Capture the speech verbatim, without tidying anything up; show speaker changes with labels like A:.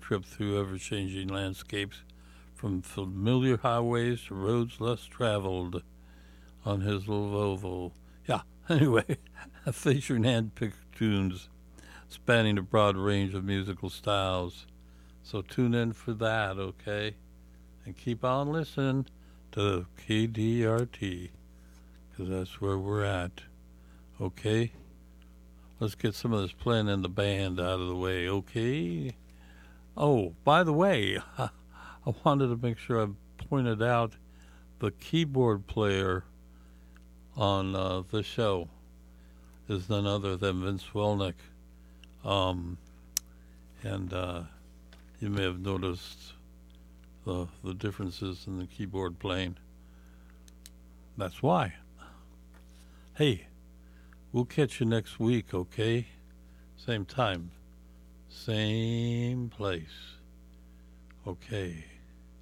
A: trip through ever-changing landscapes, from familiar highways to roads less traveled on his little Volvo. Yeah, anyway, featuring hand-picked tunes spanning a broad range of musical styles. So tune in for that, okay? And keep on listening to K D R T, because that's where we're at, okay? Let's get some of this playing in the band out of the way, okay? Oh, by the way, I wanted to make sure I pointed out the keyboard player on uh, the show is none other than Vince Welnick. Um, and uh, you may have noticed the, the differences in the keyboard playing. That's why. Hey, we'll catch you next week, okay? Same time, same place. Okay.